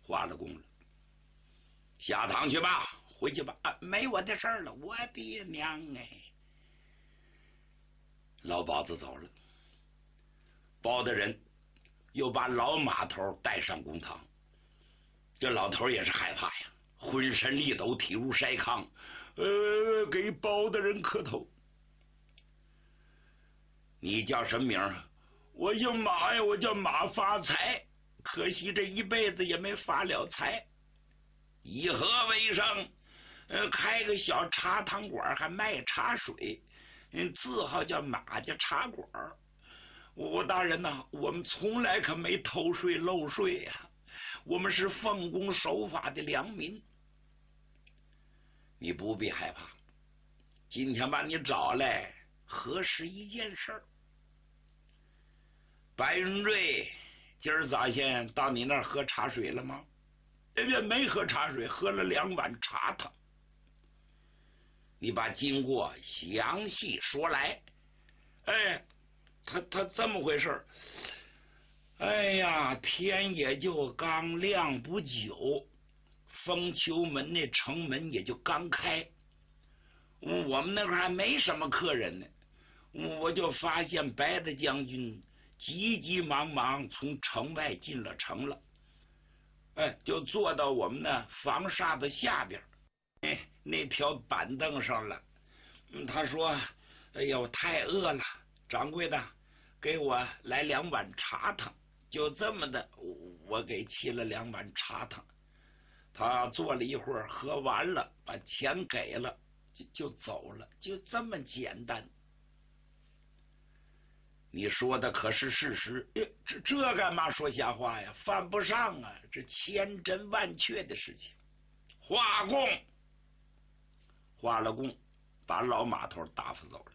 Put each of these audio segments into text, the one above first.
花了功了。下堂去吧，回去吧。没我的事儿了，我的娘哎！老包子走了，包大人又把老马头带上公堂。这老头也是害怕呀，浑身力抖，体如筛糠。给包大人磕头。你叫什么名儿？我叫马呀，我叫马发财。可惜这一辈子也没发了财。以何为生？开个小茶汤馆，还卖茶水。字号叫马家茶馆。我大人呐，我们从来可没偷税漏税呀，我们是奉公守法的良民。你不必害怕，今天把你找来核实一件事儿。白云瑞今儿早先到你那儿喝茶水了吗？没喝茶水，喝了2碗茶汤。你把经过详细说来。他这么回事。哎呀，天也就刚亮不久，丰丘门那城门也就刚开，我们那块还没什么客人呢，我就发现白大将军急急忙忙从城外进了城了。就坐到我们那房厦子下边，那条板凳上了。他说：“哎呦，太饿了，掌柜的，给我来2碗茶汤。”就这么的，我给沏了2碗茶汤。他坐了一会儿，喝完了，把钱给了，就走了，就这么简单。你说的可是事实？这干嘛说瞎话呀？犯不上啊，这千真万确的事情。画供，画了供，把老马头打发走了。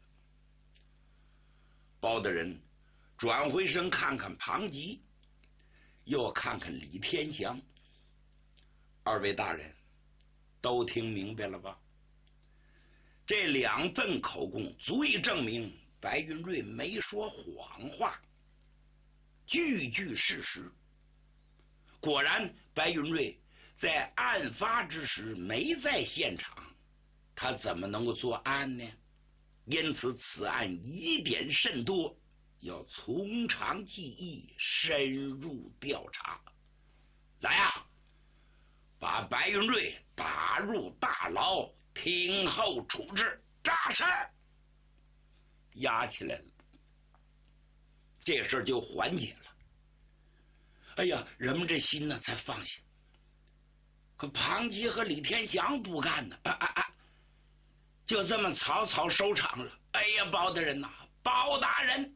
包大人转回身看看庞吉，又看看李天祥。2位大人都听明白了吧？这2份口供足以证明白云瑞没说谎话，句句事实。果然，白云瑞在案发之时没在现场，他怎么能够作案呢？因此，此案疑点甚多，要从长计议，深入调查。来啊，把白云瑞打入大牢，听候处置。扎事儿压起来了，这事儿就缓解了。哎呀，人们这心呢才放下。可庞吉和李天祥不干呢，就这么草草收场了。哎呀，包大人呐，包大人，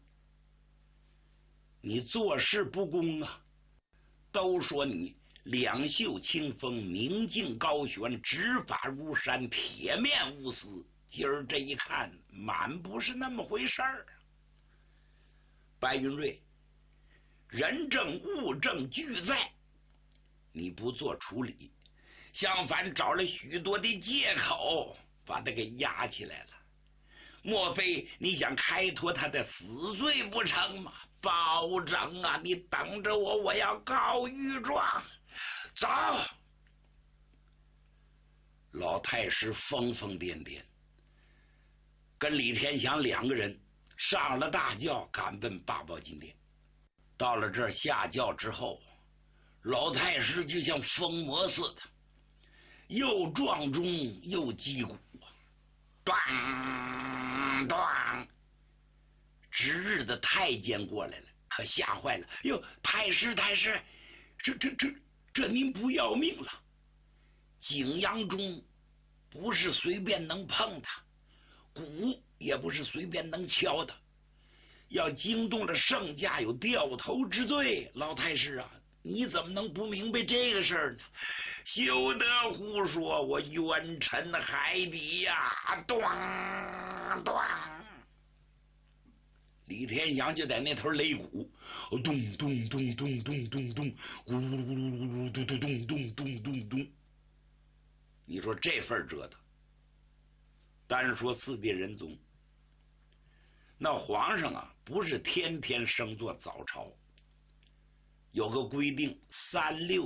你做事不公啊！都说你两袖清风，明镜高悬，执法如山，铁面无私。今儿这一看，满不是那么回事儿。白云瑞，人证物证俱在，你不做处理，相反找了许多的借口把他给压起来了。莫非你想开脱他的死罪不成吗？包拯啊，你等着我，我要告御状。走！老太师疯疯癫癫，跟李天祥2个人上了大轿，赶奔八宝金殿。到了这儿下轿之后，老太师就像疯魔似的，又撞钟又击鼓，当当！值日的太监过来了，可吓坏了。哟，太师，这您不要命了？景阳钟不是随便能碰的，鼓也不是随便能敲的，要惊动了圣驾，有掉头之罪。老太师啊，你怎么能不明白这个事儿呢？休得胡说，我冤沉海底呀！咚咚！李天祥就在那头擂鼓，咚咚咚咚咚咚咚，咕噜噜噜噜咚咚咚咚咚咚咚。你说这份折腾，单说4殿仁宗，那皇上啊，不是天天升做早朝，有个规定，3、6